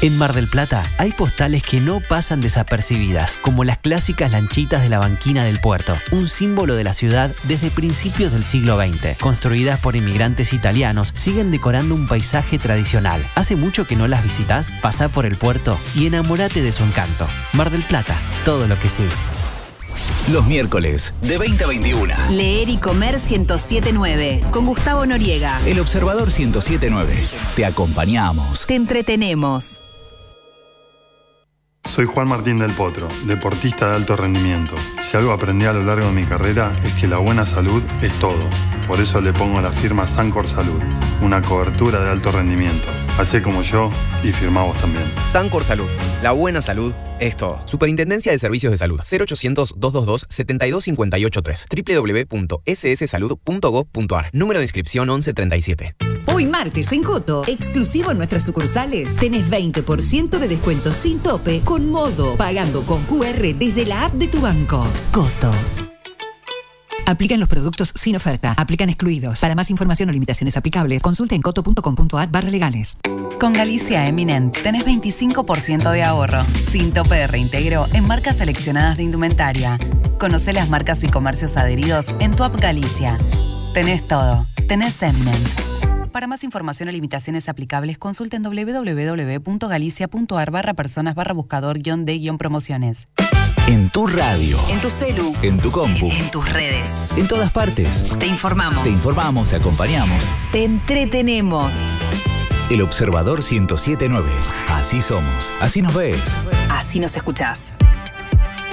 En Mar del Plata hay postales que no pasan desapercibidas, como las clásicas lanchitas de la banquina del puerto, un símbolo de la ciudad desde principios del siglo XX. Construidas por inmigrantes italianos, siguen decorando un paisaje tradicional. ¿Hace mucho que no las visitas? Pasá por el puerto y enamórate de su encanto. Mar del Plata, todo lo que sí. Los miércoles, de 20 a 21. Leer y Comer 107.9, con Gustavo Noriega. El Observador 107.9. Te acompañamos. Te entretenemos. Soy Juan Martín del Potro, deportista de alto rendimiento. Si algo aprendí a lo largo de mi carrera es que la buena salud es todo. Por eso le pongo la firma Sancor Salud, una cobertura de alto rendimiento. Hacé como yo y firmá vos también. Sancor Salud, la buena salud es todo. Superintendencia de Servicios de Salud, 0800-222-72583, www.sssalud.gov.ar, número de inscripción 1137. Hoy martes en Coto, exclusivo en nuestras sucursales, tenés 20% de descuento sin tope con Modo, pagando con QR desde la app de tu banco. Coto. Aplican los productos sin oferta. Aplican excluidos. Para más información o limitaciones aplicables, consulte en coto.com.ar/legales. Con Galicia Eminent tenés 25% de ahorro, sin tope de reintegro en marcas seleccionadas de indumentaria. Conocé las marcas y comercios adheridos en tu app Galicia. Tenés todo. Tenés Eminent. Para más información o limitaciones aplicables, consulte en www.galicia.ar/personas/buscador-de-promociones. En tu radio. En tu celu. En tu compu. En tus redes. En todas partes. Te informamos. Te informamos, te acompañamos. Te entretenemos. El Observador 107.9. Así somos. Así nos ves. Así nos escuchás.